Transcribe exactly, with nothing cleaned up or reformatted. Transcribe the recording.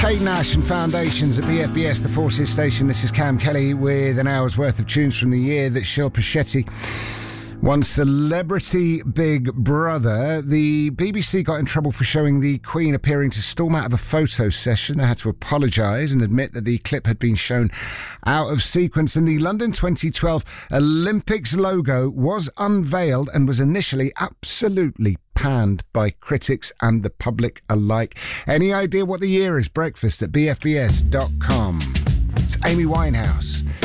Kate Nash and Foundations at B F B S, the Forces Station. This is Cam Kelly with an hour's worth of tunes from the year that Shilpa Shetty won Celebrity Big Brother. The B B C got in trouble for showing the Queen appearing to storm out of a photo session. They had to apologise and admit that the clip had been shown out of sequence. And the London twenty twelve Olympics logo was unveiled and was initially absolutely panned by critics and the public alike. Any idea what the year is? Breakfast at b f b s dot com. It's Amy Winehouse.